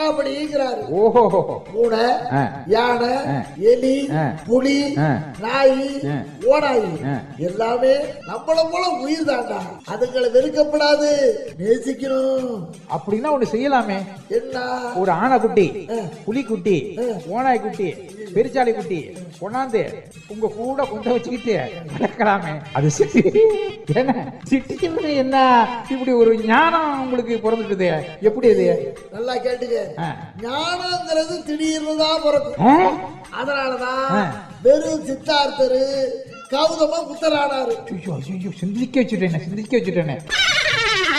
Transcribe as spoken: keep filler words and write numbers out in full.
அப்படிங்கிறாரு. ஓஹோ. பூனை, யானை, எலி, புலி, நாய், ஓனாய் எல்லாமே நம்மள போல உயிர் தாண்டா. அதுங்களை வெறுக்கப்படாது, நேசிக்கணும். அப்படின்னா ஒண்ணு செய்யலாமே. என்ன? ஒரு ஆனை குட்டி, புலி குட்டி, ஓனாய் குட்டி, பெருச்சாளி குட்டி கொண்டாந்து உங்க கூட கொண்டு வச்சுக்கிட்டு வளர்க்கலாமே. அது சரி. என்ன சிட்டிக்கு என்ன இப்படி ஒரு ஞானம் உங்களுக்கு பிறந்துட்டுது? எப்படி அது? நல்லா கேட்டுக்க. ஞானம்ங்கிறது திடீர்னு தான் பிறக்கும். அதனாலதான் வெறும் சித்தார்த்தரு கௌதம புத்தரானாரு. சிந்திக்க வச்சுட்டேன் சிந்திக்க வச்சுட்டேன்